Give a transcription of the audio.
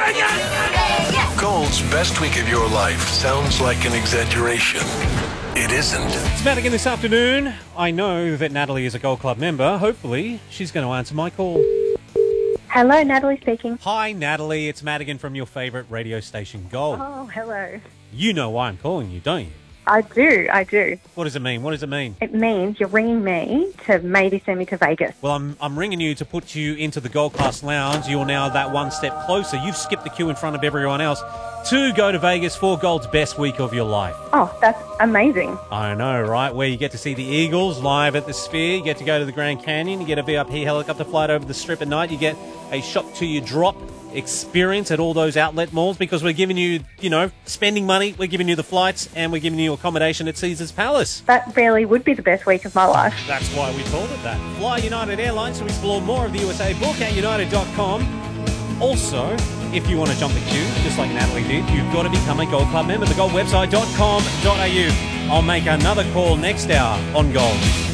Gold's best week of your life sounds like an exaggeration. It isn't. It's Madigan this afternoon. I know that Natalie is a Gold Club member. Hopefully, she's going to answer my call. Hello, Natalie speaking. Hi, Natalie. It's Madigan from your favourite radio station, Gold. Oh, hello. You know why I'm calling you, don't you? I do. What does it mean? What does it mean? It means you're ringing me to maybe send me to Vegas. Well, I'm ringing you to put you into the Gold Class Lounge. You're now that one step closer. You've skipped the queue in front of everyone else to go to Vegas for Gold's best week of your life. Oh, that's amazing. I know, right? Where you get to see the Eagles live at the Sphere. You get to go to the Grand Canyon. You get a VIP helicopter flight over the Strip at night. You get a shop to your drop experience at all those outlet malls, because we're giving you, spending money, we're giving you the flights, and we're giving you accommodation at Caesars Palace. That really would be the best week of my life. That's why we called it that. Fly United Airlines to explore more of the USA. Book at united.com. Also, if you want to jump the queue, just like Natalie did, you've got to become a Gold Club member. Thegoldwebsite.com.au. I'll make another call next hour on Gold.